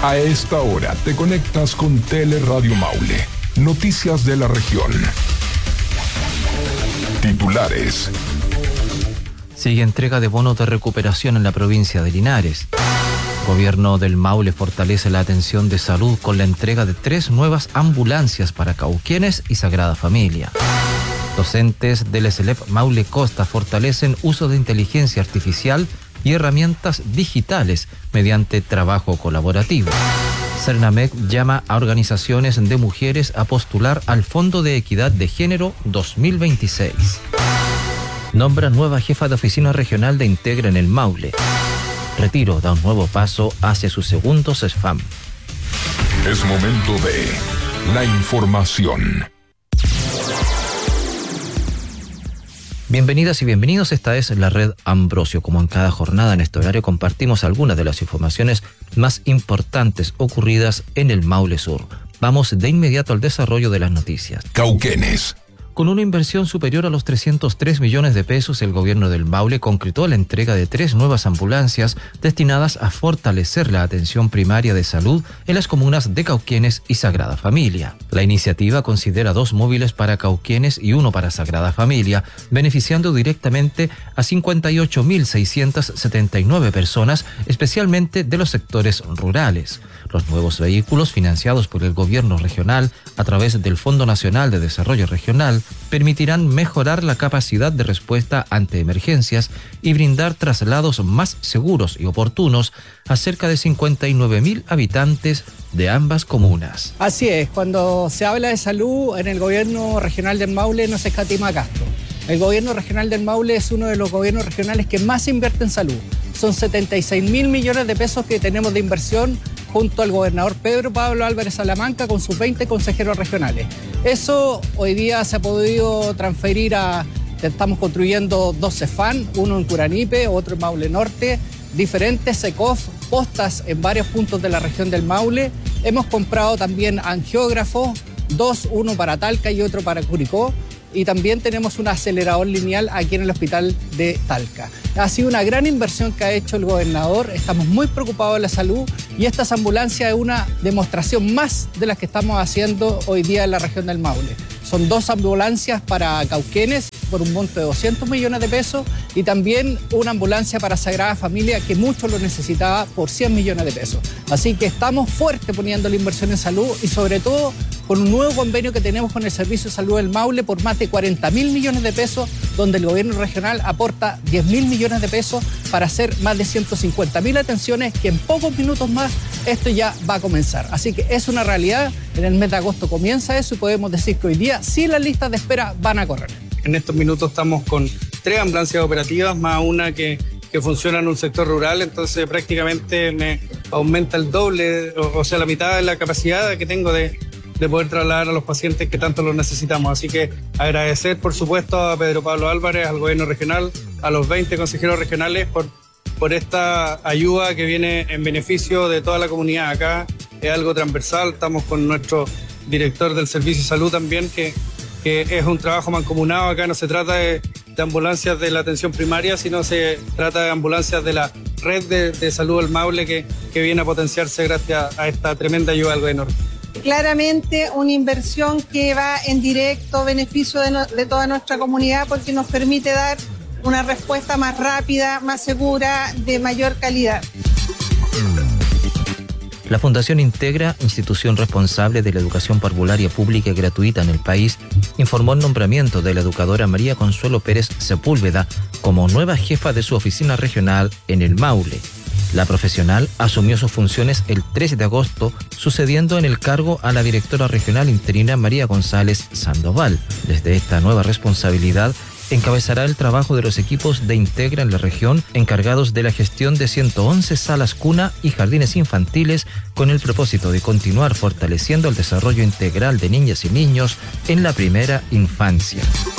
A esta hora te conectas con Teleradio Maule. Noticias de la región. Titulares. Sigue entrega de bonos de recuperación en la provincia de Linares. Gobierno del Maule fortalece la atención de salud con la entrega de 3 nuevas ambulancias para Cauquenes y Sagrada Familia. Docentes del SLEP Maule Costa fortalecen uso de inteligencia artificial y herramientas digitales mediante trabajo colaborativo. Cernamec llama a organizaciones de mujeres a postular al Fondo de Equidad de Género 2026. Nombra nueva jefa de oficina regional de Integra en el Maule. Retiro da un nuevo paso hacia su segundo CESFAM. Es momento de la información. Bienvenidas y bienvenidos, esta es la Red Ambrosio. Como en cada jornada en este horario compartimos algunas de las informaciones más importantes ocurridas en el Maule Sur. Vamos de inmediato al desarrollo de las noticias. Cauquenes. Con una inversión superior a los 303 millones de pesos, el gobierno del Maule concretó la entrega de 3 nuevas ambulancias destinadas a fortalecer la atención primaria de salud en las comunas de Cauquenes y Sagrada Familia. La iniciativa considera 2 móviles para Cauquenes y 1 para Sagrada Familia, beneficiando directamente a 58.679 personas, especialmente de los sectores rurales. Los nuevos vehículos, financiados por el gobierno regional a través del Fondo Nacional de Desarrollo Regional, permitirán mejorar la capacidad de respuesta ante emergencias y brindar traslados más seguros y oportunos a cerca de 59.000 habitantes de ambas comunas. Así es, cuando se habla de salud en el gobierno regional del Maule no se escatima gasto. El gobierno regional del Maule es uno de los gobiernos regionales que más invierte en salud. Son 76.000 millones de pesos que tenemos de inversión junto al gobernador Pedro Pablo Álvarez Salamanca con sus 20 consejeros regionales. Eso hoy día se ha podido transferir estamos construyendo 2 CEFAM, uno en Curanipe, otro en Maule Norte, diferentes SECOF, postas en varios puntos de la región del Maule. Hemos comprado también angiógrafos, 2, uno para Talca y otro para Curicó. Y también tenemos un acelerador lineal aquí en el hospital de Talca. Ha sido una gran inversión que ha hecho el gobernador, estamos muy preocupados de la salud y estas ambulancias es una demostración más de las que estamos haciendo hoy día en la región del Maule. Son 2 ambulancias para Cauquenes por un monto de 200 millones de pesos y también una ambulancia para Sagrada Familia que mucho lo necesitaba por 100 millones de pesos. Así que estamos fuertes poniendo la inversión en salud y sobre todo con un nuevo convenio que tenemos con el Servicio de Salud del Maule por más de 40.000 millones de pesos, donde el gobierno regional aporta 10.000 millones de pesos para hacer más de 150.000 atenciones, que en pocos minutos más esto ya va a comenzar. Así que es una realidad, en el mes de agosto comienza eso y podemos decir que hoy día sí las listas de espera van a correr. En estos minutos estamos con 3 ambulancias operativas, más una que funciona en un sector rural, entonces prácticamente me aumenta el doble, o sea, la mitad de la capacidad que tengo de poder trasladar a los pacientes que tanto lo necesitamos. Así que agradecer, por supuesto, a Pedro Pablo Álvarez, al gobierno regional, a los 20 consejeros regionales por esta ayuda que viene en beneficio de toda la comunidad. Acá es algo transversal, estamos con nuestro director del Servicio de Salud también, que es un trabajo mancomunado. Acá no se trata de ambulancias de la atención primaria, sino se trata de ambulancias de la red de salud del Maule que viene a potenciarse gracias a esta tremenda ayuda del gobierno. Claramente una inversión que va en directo beneficio de toda nuestra comunidad porque nos permite dar una respuesta más rápida, más segura, de mayor calidad. La Fundación Integra, institución responsable de la educación parvularia pública y gratuita en el país, informó el nombramiento de la educadora María Consuelo Pérez Sepúlveda como nueva jefa de su oficina regional en el Maule. La profesional asumió sus funciones el 13 de agosto, sucediendo en el cargo a la directora regional interina María González Sandoval. Desde esta nueva responsabilidad, encabezará el trabajo de los equipos de Integra en la región encargados de la gestión de 111 salas cuna y jardines infantiles con el propósito de continuar fortaleciendo el desarrollo integral de niñas y niños en la primera infancia.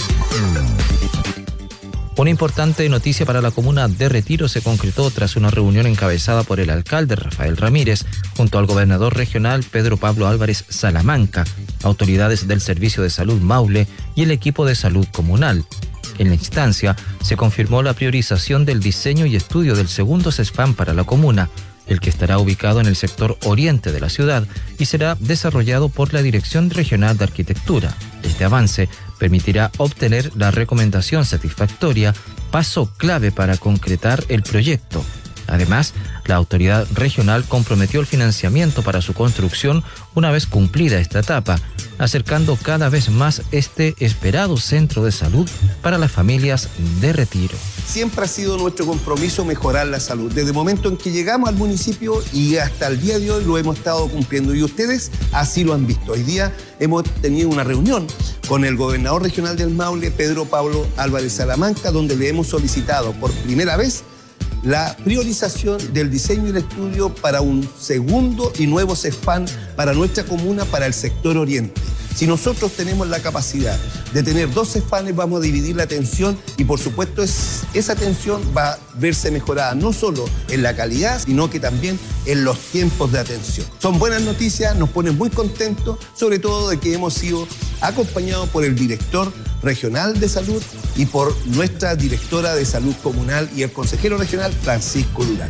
Una importante noticia para la comuna de Retiro se concretó tras una reunión encabezada por el alcalde Rafael Ramírez junto al gobernador regional Pedro Pablo Álvarez Salamanca, autoridades del Servicio de Salud Maule y el equipo de salud comunal. En la instancia se confirmó la priorización del diseño y estudio del segundo CESFAM para la comuna, el que estará ubicado en el sector oriente de la ciudad y será desarrollado por la Dirección Regional de Arquitectura. Este avance permitirá obtener la recomendación satisfactoria, paso clave para concretar el proyecto. Además, la autoridad regional comprometió el financiamiento para su construcción una vez cumplida esta etapa, acercando cada vez más este esperado centro de salud para las familias de Retiro. Siempre ha sido nuestro compromiso mejorar la salud. Desde el momento en que llegamos al municipio y hasta el día de hoy lo hemos estado cumpliendo y ustedes así lo han visto. Hoy día hemos tenido una reunión con el gobernador regional del Maule, Pedro Pablo Álvarez Salamanca, donde le hemos solicitado por primera vez la priorización del diseño y el estudio para un segundo y nuevo CESFAM para nuestra comuna, para el sector oriente. Si nosotros tenemos la capacidad de tener 2 CESFAMes, vamos a dividir la atención y por supuesto esa atención va a verse mejorada no solo en la calidad, sino que también en los tiempos de atención. Son buenas noticias, nos ponen muy contentos, sobre todo de que hemos sido acompañados por el director regional de salud y por nuestra directora de salud comunal y el consejero regional Francisco Durán.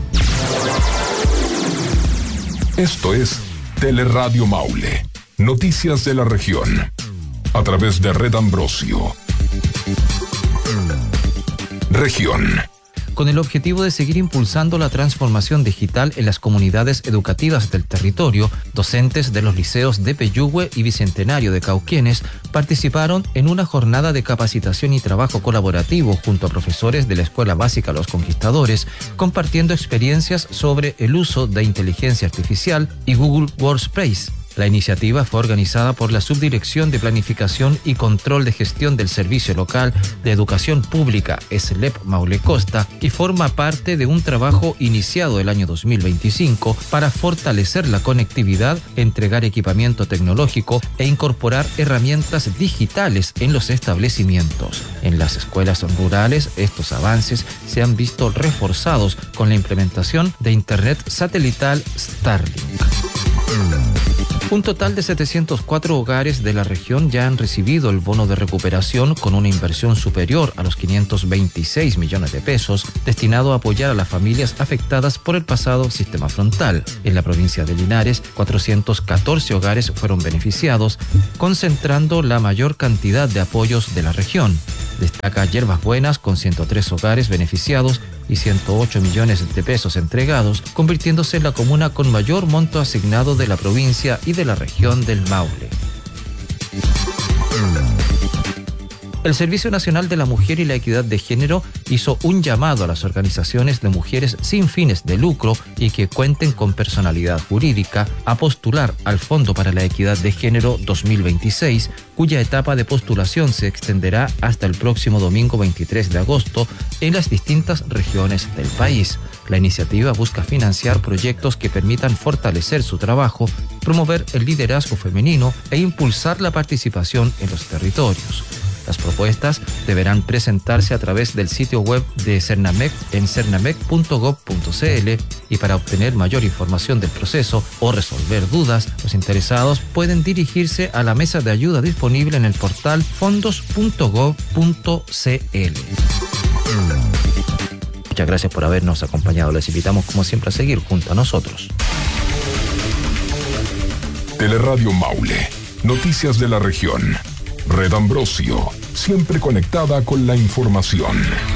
Esto es Teleradio Maule. Noticias de la región. A través de Red Ambrosio. Región. Con el objetivo de seguir impulsando la transformación digital en las comunidades educativas del territorio, docentes de los liceos de Peyúgue y Bicentenario de Cauquenes participaron en una jornada de capacitación y trabajo colaborativo junto a profesores de la Escuela Básica Los Conquistadores, compartiendo experiencias sobre el uso de inteligencia artificial y Google Workspace. La iniciativa fue organizada por la Subdirección de Planificación y Control de Gestión del Servicio Local de Educación Pública, SLEP Maule Costa, y forma parte de un trabajo iniciado el año 2025 para fortalecer la conectividad, entregar equipamiento tecnológico e incorporar herramientas digitales en los establecimientos. En las escuelas rurales, estos avances se han visto reforzados con la implementación de Internet satelital Starlink. Un total de 704 hogares de la región ya han recibido el bono de recuperación con una inversión superior a los 526 millones de pesos destinado a apoyar a las familias afectadas por el pasado sistema frontal. En la provincia de Linares, 414 hogares fueron beneficiados, concentrando la mayor cantidad de apoyos de la región. Destaca Hierbas Buenas con 103 hogares beneficiados y 108 millones de pesos entregados, convirtiéndose en la comuna con mayor monto asignado de la provincia y de la región del Maule. El Servicio Nacional de la Mujer y la Equidad de Género hizo un llamado a las organizaciones de mujeres sin fines de lucro y que cuenten con personalidad jurídica a postular al Fondo para la Equidad de Género 2026, cuya etapa de postulación se extenderá hasta el próximo domingo 23 de agosto en las distintas regiones del país. La iniciativa busca financiar proyectos que permitan fortalecer su trabajo, promover el liderazgo femenino e impulsar la participación en los territorios. Las propuestas deberán presentarse a través del sitio web de Cernamec en cernamec.gov.cl y para obtener mayor información del proceso o resolver dudas, los interesados pueden dirigirse a la mesa de ayuda disponible en el portal fondos.gov.cl. Muchas gracias por habernos acompañado. Les invitamos como siempre a seguir junto a nosotros. Teleradio Maule. Noticias de la región. Red Ambrosio, siempre conectada con la información.